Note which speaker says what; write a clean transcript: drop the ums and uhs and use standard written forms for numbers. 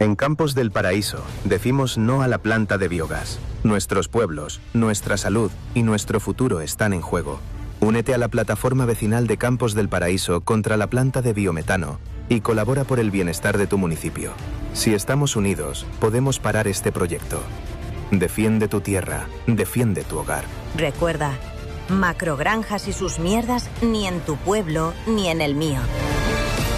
Speaker 1: En Campos del Paraíso decimos no a la planta de biogás. Nuestros pueblos, nuestra salud y nuestro futuro están en juego. Únete a la plataforma vecinal de Campos del Paraíso contra la planta de biometano y colabora por el bienestar de tu municipio. Si estamos unidos, podemos parar este proyecto. Defiende tu tierra, defiende tu hogar.
Speaker 2: Recuerda, macrogranjas y sus mierdas ni en tu pueblo ni en el mío.